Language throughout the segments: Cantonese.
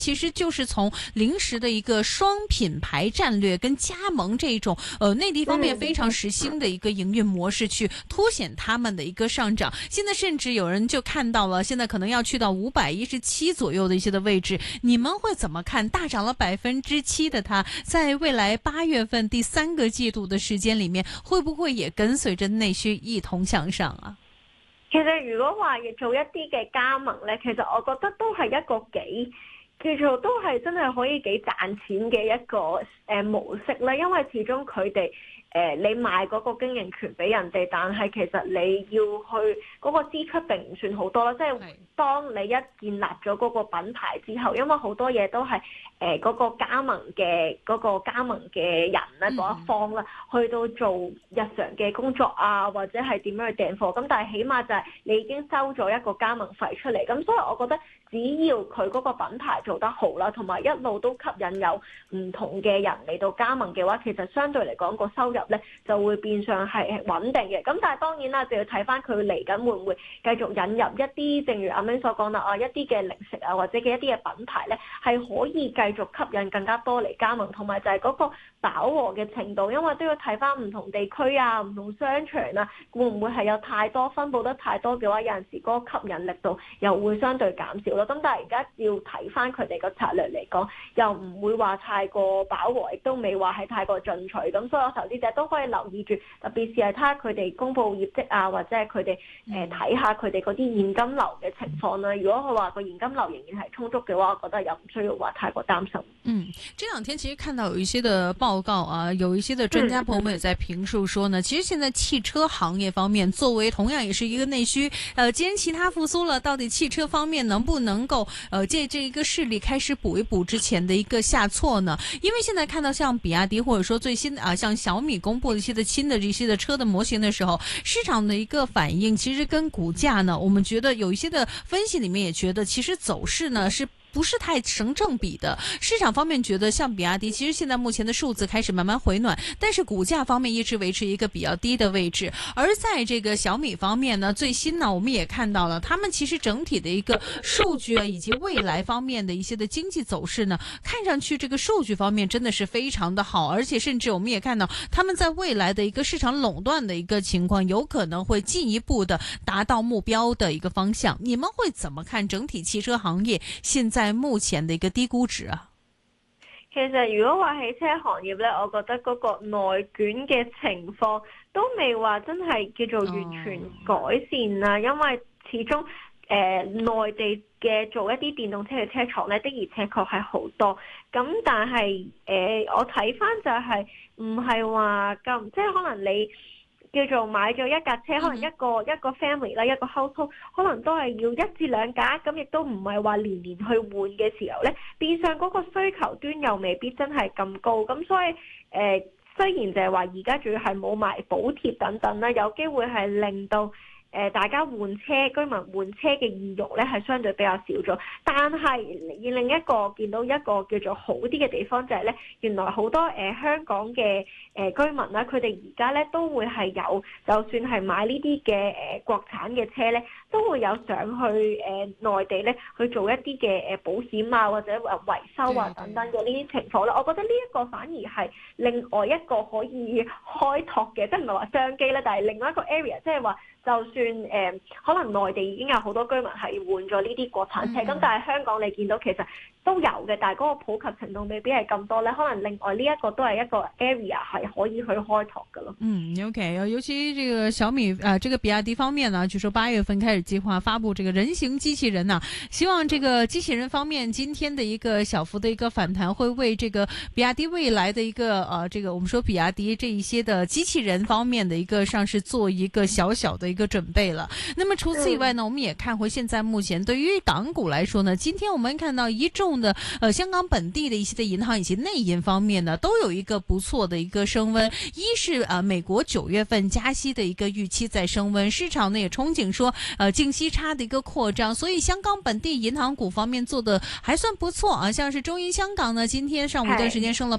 其實就是從零食的一個雙品牌戰略跟加盟這種內地方面非常時興的一個營運模式，去凸顯他們的一個上漲。現在甚至有人就看到了，現在可能要去到517左右的一些的位置。你們會怎麼看？大漲了7%的它，在未來8月份第3個季度的時間裏面，會不會也跟隨着內需一同向上啊？ 其實如果話要做一啲嘅加盟呢，其實我覺得都係一個幾叫做都係真係可以幾賺錢嘅一個模式啦，因為始終佢哋你賣嗰個經營權俾人哋，但係其實你要去嗰個支出並唔算好多啦，即係當你一建立咗嗰個品牌之後，因為好多嘢都係嗰個加盟嘅人咧嗰一方啦，去到做日常嘅工作啊，或者係點樣去訂貨，咁但係起碼就係你已經收咗一個加盟費出嚟，咁所以我覺得只要佢嗰個品牌做得好啦，同埋一路都吸引有唔同嘅人嚟到加盟嘅話，其實相對嚟講個收入咧就會變相係穩定嘅。咁但係當然啦，就要睇翻佢嚟緊會唔會繼續引入一啲，正如阿明所講啦，一啲嘅零食啊，或者嘅一啲嘅品牌咧，係可以繼續吸引更加多嚟加盟，同埋就係嗰個飽和嘅程度，因為都要睇翻唔同地區啊、唔同商場啊，會唔會係有太多分佈得太多嘅話，有陣時嗰個吸引力度又會相對減少咯。咁但係而家要睇翻佢哋個策略嚟講，又唔會話太過飽和，亦都未話係太過進取。咁所以我投資者都可以留意住，特別是係睇下佢哋公佈業績啊，或者係佢哋睇下佢哋嗰啲現金流嘅情況啦。如果佢話個現金流仍然係充足嘅話，我覺得又唔需要話太過擔心。 這兩天其實看到有一些的報告啊，有一些的專家朋友們也在評述說呢，其實現在汽車行業方面作為同樣也是一個內需，既然其他復甦了，到底汽車方面能不能夠借這一個勢力開始補一補之前的一個下挫呢？因為現在看到像比亞迪或者說最新的像小米公布的一些的新的這些的車的模型的時候，市場的一個反應其實跟股價呢，我們覺得有一些的分析裏面也覺得其實走勢呢是不是太成正比的。市場方面覺得像比亞迪其實現在目前的數字開始慢慢回暖，但是股價方面一直維持一個比較低的位置。而在這個小米方面呢，最新呢我們也看到了他們其實整體的一個數據以及未來方面的一些的經濟走勢呢，看上去這個數據方面真的是非常的好，而且甚至我們也看到他們在未來的一個市場壟斷的一個情況有可能會進一步的達到目標的一個方向。你們會怎麼看整體汽車行業現在目前的一個低估值啊？ 其實如果話汽車行業咧，我覺得嗰個內卷嘅情況都未話真係叫做完全改善啦，因為始終內地嘅做一啲電動車嘅車廠咧，的而且確係好多。咁但係我睇翻就係唔係話咁，即係可能你叫做買咗一架車，可能一個 family 啦，一個 household 可能都係要1至2架，咁亦都唔係話年年去換嘅時候咧，變相嗰個需求端又未必真係咁高，咁所以雖然就係話而家仲要係冇埋補貼等等啦，有機會係令到大家換車，居民換車嘅意欲咧係相對比較少咗，但係另一個見到一個叫做好啲嘅地方就係咧，原來好多香港嘅居民啦，佢哋而家咧都會係有，就算係買呢啲嘅國產嘅車咧，都會有上去內地咧去做一啲嘅保險啊，或者維修啊等等嘅呢啲情況啦。我覺得呢一個反而係另外一個可以開拓嘅，即係唔係話商機咧，但係另外一個 area， 即係話就算可能內地已經有好多居民係換咗呢啲國產車，咁但係香港你見到其實都有嘅，但係嗰個普及程度未必係咁多咧。可能另外呢一個都係一個 area 係可以去開拓嘅咯。 OK， 尤其這個小米這個比亞迪方面呢，據說8月份開始計劃發布這個人形機器人呢，希望這個機器人方面今天的一個小幅的一個反彈，會為這個比亞迪未來的一個這個我們說比亞迪這一些的機器人方面的一個上市做一個小小的一個準備了。那麼除此以外呢，我們也看回現在目前對於港股來說呢，今天我們看到一眾的香港本地的一些的銀行以及內銀方面呢，都有一個不錯的一個升溫。一是美國9月份加息的一個預期在升溫，市場呢也憧憬說淨息差的一個擴張，所以香港本地銀行股方面做的還算不錯啊。像是中銀香港呢，今天上午一段時間升了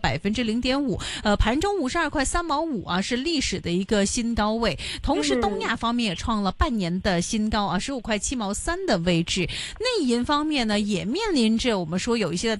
0.5%，盤中52塊3毛5啊，是歷史的一個新高位。同時東亞方面也創了半年的新高啊，15塊7毛3的位置。內銀方面呢，也面臨着我們說有一些的